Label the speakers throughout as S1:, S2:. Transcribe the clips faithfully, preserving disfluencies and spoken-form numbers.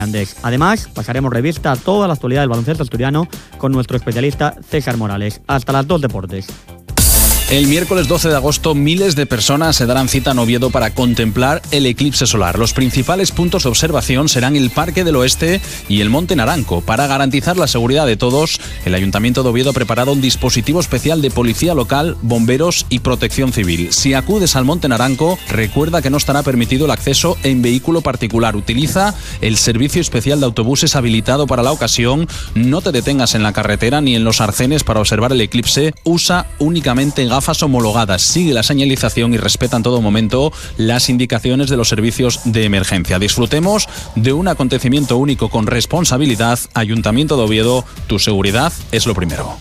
S1: Además, pasaremos revista a toda la actualidad del baloncesto asturiano con nuestro especialista César Morales. Hasta las dos deportes.
S2: El miércoles doce de agosto, miles de personas se darán cita en Oviedo para contemplar el eclipse solar. Los principales puntos de observación serán el Parque del Oeste y el Monte Naranco. Para garantizar la seguridad de todos, el Ayuntamiento de Oviedo ha preparado un dispositivo especial de policía local, bomberos y protección civil. Si acudes al Monte Naranco, recuerda que no estará permitido el acceso en vehículo particular. Utiliza el servicio especial de autobuses habilitado para la ocasión. No te detengas en la carretera ni en los arcenes para observar el eclipse. Usa únicamente gafas homologadas, sigue la señalización y respeta en todo momento las indicaciones de los servicios de emergencia. Disfrutemos de un acontecimiento único con responsabilidad. Ayuntamiento de Oviedo, tu seguridad es lo primero.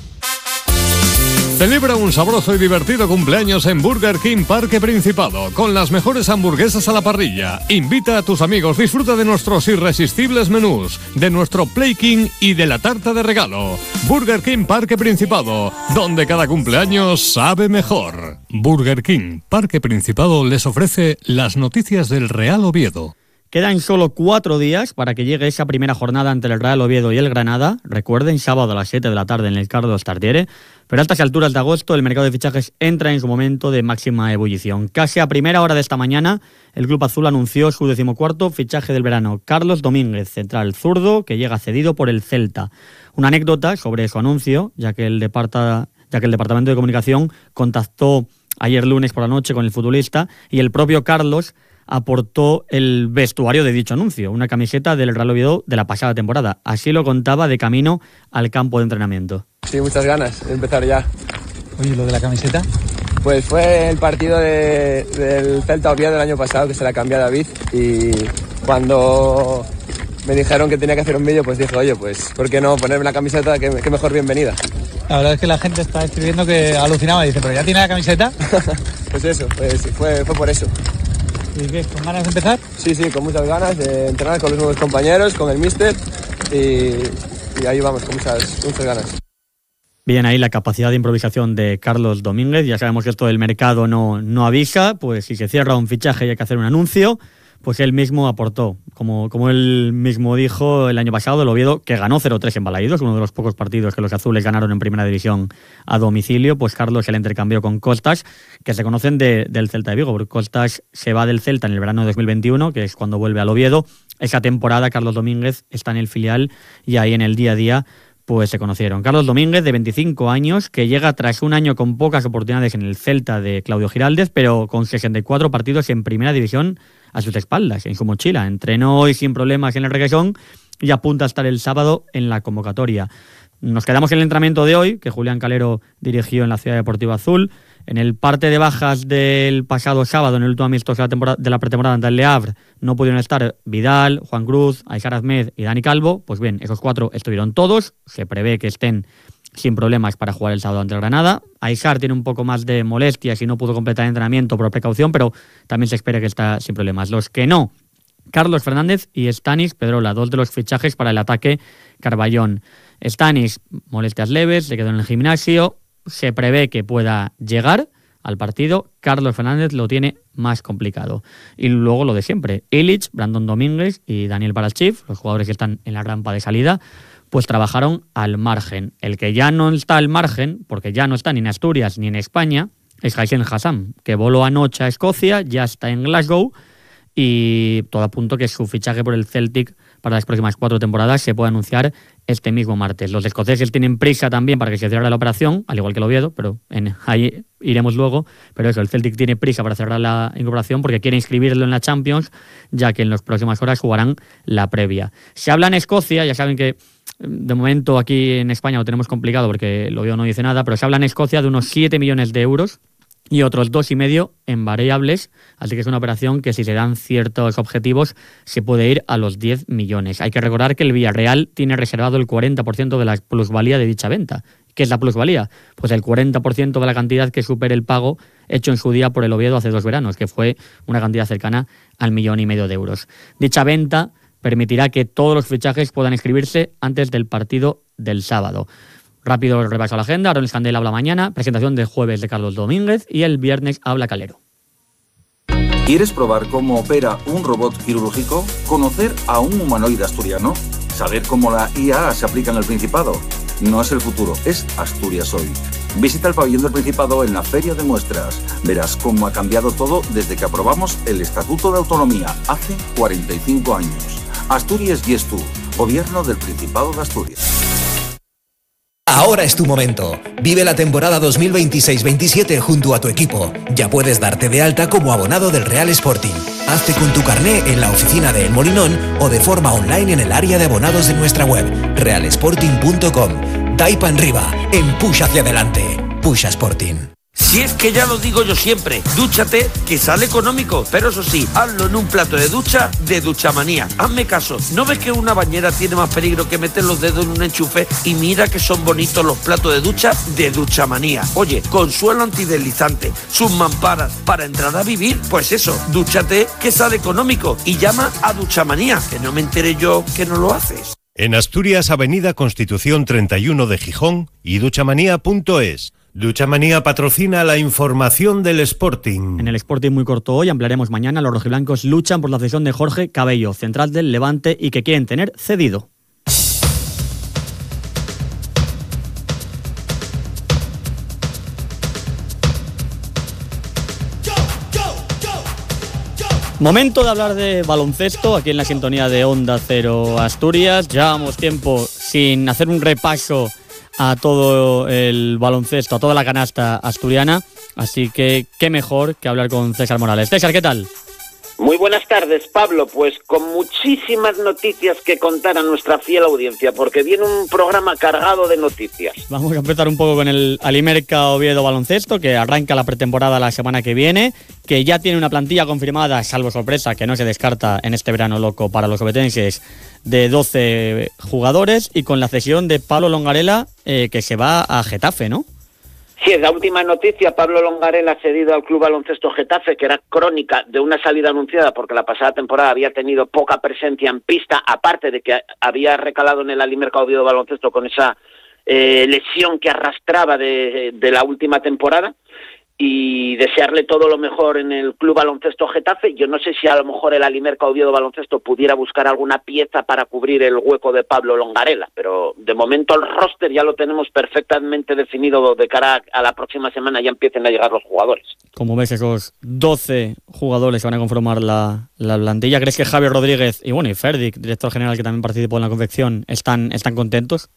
S3: Celebra un sabroso y divertido cumpleaños en Burger King Parque Principado, con las mejores hamburguesas a la parrilla. Invita a tus amigos, disfruta de nuestros irresistibles menús, de nuestro Play King y de la tarta de regalo. Burger King Parque Principado, donde cada cumpleaños sabe mejor. Burger King Parque Principado les ofrece las noticias del Real Oviedo.
S1: Quedan solo cuatro días para que llegue esa primera jornada entre el Real Oviedo y el Granada. Recuerden, sábado a las siete de la tarde en el Carlos Tartiere. Pero a estas alturas de agosto el mercado de fichajes entra en su momento de máxima ebullición. Casi a primera hora de esta mañana, el Club Azul anunció su decimocuarto fichaje del verano. Carlos Domínguez, central zurdo, que llega cedido por el Celta. Una anécdota sobre su anuncio, ya que el, departa, ya que el Departamento de Comunicación contactó ayer lunes por la noche con el futbolista y el propio Carlos aportó el vestuario de dicho anuncio, una camiseta del Real Oviedo de la pasada temporada. Así lo contaba de camino al campo de entrenamiento.
S4: Sí, muchas ganas de empezar ya.
S5: Oye, ¿lo de la camiseta?
S4: Pues fue el partido de, del Celta Oviedo del año pasado que se la cambió a David y cuando me dijeron que tenía que hacer un vídeo, pues dije, oye, pues ¿por qué no ponerme la camiseta? Qué, qué mejor bienvenida.
S5: La verdad es que la gente está escribiendo que alucinaba y dice, ¿pero ya tiene la camiseta?
S4: Pues eso, pues fue, fue por eso.
S5: ¿Y qué? ¿Con ganas de empezar?
S4: Sí, sí, con muchas ganas de entrenar con los nuevos compañeros, con el míster y, y ahí vamos, con muchas, muchas ganas.
S1: Bien, ahí la capacidad de improvisación de Carlos Domínguez. Ya sabemos que esto del mercado no, no avisa, pues si se cierra un fichaje y hay que hacer un anuncio, pues él mismo aportó. Como, como él mismo dijo el año pasado, el Oviedo, que ganó cero tres en Balaídos, uno de los pocos partidos que los azules ganaron en primera división a domicilio, pues Carlos se le intercambió con Costas, que se conocen de, del Celta de Vigo, porque Costas se va del Celta en el verano de dos mil veintiuno, que es cuando vuelve al Oviedo. Esa temporada Carlos Domínguez está en el filial y ahí en el día a día pues se conocieron. Carlos Domínguez, de veinticinco años, que llega tras un año con pocas oportunidades en el Celta de Claudio Giraldez, pero con sesenta y cuatro partidos en primera división a sus espaldas, en su mochila. Entrenó hoy sin problemas en el regresón y apunta a estar el sábado en la convocatoria. Nos quedamos en el entrenamiento de hoy, que Julián Calero dirigió en la Ciudad Deportiva Azul. En el parte de bajas del pasado sábado, en el último amistoso de la, temporada, de la pretemporada ante el Le Havre, no pudieron estar Vidal, Juan Cruz, Aysar Ahmed y Dani Calvo. Pues bien, esos cuatro estuvieron todos. Se prevé que estén sin problemas para jugar el sábado ante el Granada. Aysar tiene un poco más de molestias y no pudo completar el entrenamiento por precaución, pero también se espera que está sin problemas. Los que no, Carlos Fernández y Stanis Pedrola, dos de los fichajes para el ataque Carballón. Stanis, molestias leves, se quedó en el gimnasio. Se prevé que pueda llegar al partido. Carlos Fernández lo tiene más complicado. Y luego lo de siempre, Illich, Brandon Domínguez y Daniel Baralchiv, los jugadores que están en la rampa de salida, pues trabajaron al margen. El que ya no está al margen, porque ya no está ni en Asturias ni en España, es Haisen Hassam, que voló anoche a Escocia, ya está en Glasgow y todo apunta que su fichaje por el Celtic para las próximas cuatro temporadas se puede anunciar este mismo martes. Los escoceses tienen prisa también para que se cierre la operación, al igual que el Oviedo, pero en, ahí iremos luego. Pero eso, el Celtic tiene prisa para cerrar la incorporación porque quiere inscribirlo en la Champions, ya que en las próximas horas jugarán la previa. Se habla en Escocia, ya saben que de momento aquí en España lo tenemos complicado porque el Oviedo no dice nada, pero se habla en Escocia de unos siete millones de euros y otros dos y medio en variables, así que es una operación que si se dan ciertos objetivos se puede ir a los diez millones. Hay que recordar que el Villarreal tiene reservado el cuarenta por ciento de la plusvalía de dicha venta. ¿Qué es la plusvalía? Pues el cuarenta por ciento de la cantidad que supere el pago hecho en su día por el Oviedo hace dos veranos, que fue una cantidad cercana al millón y medio de euros. Dicha venta permitirá que todos los fichajes puedan inscribirse antes del partido del sábado. Rápido repaso a la agenda. Aaron Escandel habla mañana, presentación de jueves de Carlos Domínguez y el viernes habla Calero.
S6: ¿Quieres probar cómo opera un robot quirúrgico? ¿Conocer a un humanoide asturiano? ¿Saber cómo la I A se aplica en el Principado? No es el futuro, es Asturias hoy. Visita el pabellón del Principado en la Feria de Muestras. Verás cómo ha cambiado todo desde que aprobamos el Estatuto de Autonomía hace cuarenta y cinco años. Asturias y tú, Gobierno del Principado de Asturias.
S7: Ahora es tu momento. Vive la temporada dos mil veintiséis veintisiete junto a tu equipo. Ya puedes darte de alta como abonado del Real Sporting. Hazte con tu carné en la oficina de El Molinón o de forma online en el área de abonados de nuestra web, real sporting punto com. Taipa arriba, empuja hacia adelante. Pusha Sporting.
S8: Si es que ya lo digo yo siempre, dúchate, que sale económico, pero eso sí, hazlo en un plato de ducha de Duchamanía. Hazme caso, ¿no ves que una bañera tiene más peligro que meter los dedos en un enchufe? Y mira que son bonitos los platos de ducha de Duchamanía. Oye, con suelo antideslizante, sus mamparas, para entrar a vivir, pues eso, dúchate, que sale económico. Y llama a Duchamanía, que no me enteré yo que no lo haces.
S9: En Asturias, Avenida Constitución treinta y uno de Gijón y duchamanía punto es. Duchamanía patrocina la información del Sporting.
S1: En el Sporting muy corto hoy ampliaremos mañana. Los rojiblancos luchan por la cesión de Jorge Cabello, central del Levante, y que quieren tener cedido. Momento de hablar de baloncesto aquí en la sintonía de Onda Cero Asturias. Llevamos tiempo sin hacer un repaso a todo el baloncesto, a toda la canasta asturiana, así que qué mejor que hablar con César Morales. César, ¿qué tal?
S10: Muy buenas tardes, Pablo. Pues con muchísimas noticias que contar a nuestra fiel audiencia, porque viene un programa cargado de noticias.
S1: Vamos a empezar un poco con el Alimerca Oviedo Baloncesto, que arranca la pretemporada la semana que viene, que ya tiene una plantilla confirmada, salvo sorpresa, que no se descarta en este verano loco para los obetenses, de doce jugadores, y con la cesión de Pablo Longarela, eh, que se va a Getafe, ¿no?
S10: Sí, es la última noticia. Pablo Longarela ha cedido al Club Baloncesto Getafe, que era crónica de una salida anunciada porque la pasada temporada había tenido poca presencia en pista, aparte de que había recalado en el Alimerca Oviedo Baloncesto con esa eh, lesión que arrastraba de, de la última temporada. Y desearle todo lo mejor en el Club Baloncesto Getafe. Yo no sé si a lo mejor el Alimerca Oviedo Baloncesto pudiera buscar alguna pieza para cubrir el hueco de Pablo Longarela, pero de momento el roster ya lo tenemos perfectamente definido. De cara a la próxima semana ya empiecen a llegar los jugadores.
S1: Como ves, esos doce jugadores que van a conformar la, la plantilla, ¿crees que Javier Rodríguez y bueno y Ferdic, director general que también participó en la confección, están, están contentos?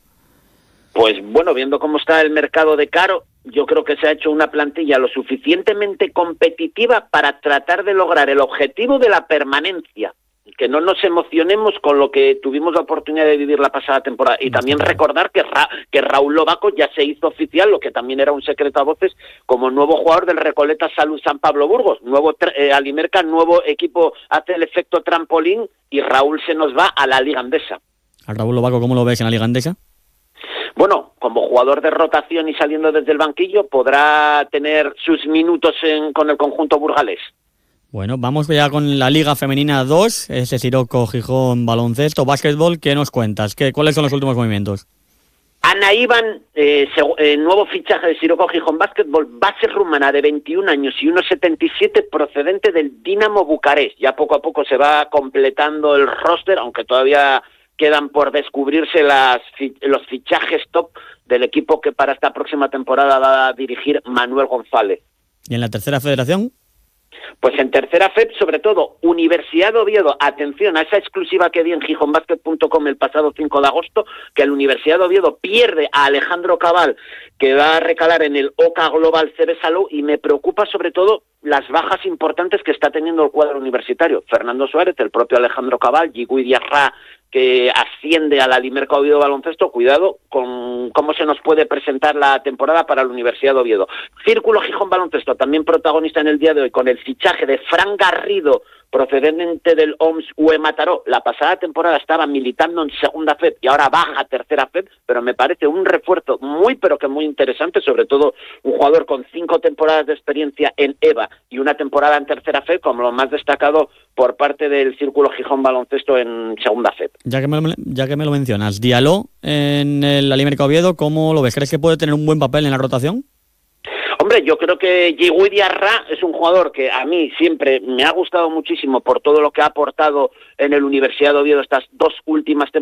S10: Pues bueno, viendo cómo está el mercado de caro, yo creo que se ha hecho una plantilla lo suficientemente competitiva para tratar de lograr el objetivo de la permanencia. Que no nos emocionemos con lo que tuvimos la oportunidad de vivir la pasada temporada. Y también recordar que, Ra- que Raúl Lobaco ya se hizo oficial, lo que también era un secreto a voces, como nuevo jugador del Recoleta Salud San Pablo Burgos. Nuevo tra- eh, Alimerca, nuevo equipo, hace el efecto trampolín y Raúl se nos va a la Liga Andesa.
S1: ¿A Raúl Lobaco cómo lo ves en la Liga Andesa?
S10: Bueno, como jugador de rotación y saliendo desde el banquillo, podrá tener sus minutos en, con el conjunto burgalés.
S1: Bueno, vamos ya con la Liga Femenina dos, ese Siroco Gijón Baloncesto, básquetbol. ¿Qué nos cuentas? ¿Qué, ¿Cuáles son los últimos movimientos?
S10: Ana Iván, eh, seg- eh, nuevo fichaje de Siroco Gijón Básquetbol, base rumana de veintiún años y uno setenta y siete, procedente del Dinamo Bucarest. Ya poco a poco se va completando el roster, aunque todavía quedan por descubrirse las, los fichajes top del equipo que para esta próxima temporada va a dirigir Manuel González.
S1: ¿Y en la tercera federación?
S10: Pues en tercera F E P, sobre todo, Universidad de Oviedo, atención a esa exclusiva que di en gijón basket punto com el pasado cinco de agosto, que la Universidad de Oviedo pierde a Alejandro Cabal, que va a recalar en el Oca Global C B Salou, y me preocupa sobre todo las bajas importantes que está teniendo el cuadro universitario. Fernando Suárez, el propio Alejandro Cabal, Yigui Diarra, que asciende a la Alimerca Oviedo Baloncesto. Cuidado con cómo se nos puede presentar la temporada para la Universidad de Oviedo. Círculo Gijón Baloncesto, también protagonista en el día de hoy, con el fichaje de Fran Garrido, procedente del O M S U E Mataró. La pasada temporada estaba militando en segunda F E P y ahora baja a tercera F E P, pero me parece un refuerzo muy, pero que muy interesante, sobre todo un jugador con cinco temporadas de experiencia en EVA y una temporada en tercera F E P, como lo más destacado por parte del Círculo Gijón Baloncesto en segunda F E P.
S1: Ya que me lo, ya que me lo mencionas, Diallo en el Alimerca Oviedo, ¿cómo lo ves? ¿Crees que puede tener un buen papel en la rotación?
S10: Hombre, Hombre, yo creo que Yigui Diarra es un jugador que a mí siempre me ha gustado muchísimo por todo lo que ha aportado en el Universidad de Oviedo estas dos últimas temporadas.